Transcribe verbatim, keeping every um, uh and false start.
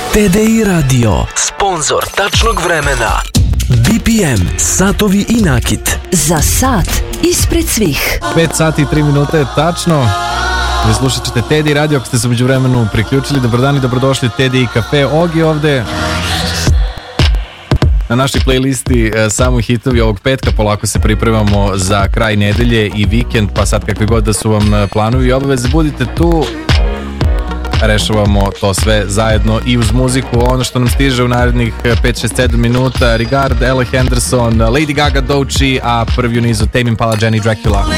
T D I Radio, sponzor tačnog vremena. B P M, satovi i nakit. Za sat ispred svih. pet sati i tri minute je tačno. Vi slušat ćete T D I Radio ako ste se među vremenu priključili. Dobar dan i dobrodošli u T D I Cafe. Ogi ovde. Na našoj playlisti e, samo hitovi ovog petka, polako se pripremamo za kraj nedelje i vikend, pa sad kakvi god da su vam planovi i obaveze, budite tu. Rešavamo to sve zajedno i uz muziku, ono što nam stiže u narednih pet šest sedam minuta. Regard, Ella Henderson, Lady Gaga, Doechii, a prvi u nizu Tame Impala, Jenny Dracula.